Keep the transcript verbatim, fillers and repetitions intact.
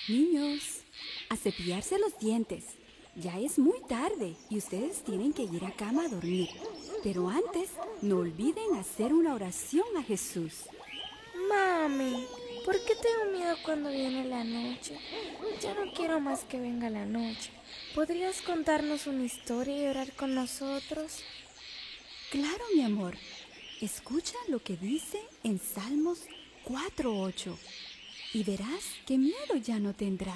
Niños, a cepillarse los dientes. Ya es muy tarde y ustedes tienen que ir a cama a dormir. Pero antes, no olviden hacer una oración a Jesús. Mami, ¿por qué tengo miedo cuando viene la noche? Ya no quiero más que venga la noche. ¿Podrías contarnos una historia y orar con nosotros? Claro, mi amor. Escucha lo que dice en Salmos cuatro ocho y verás que miedo ya no tendrás.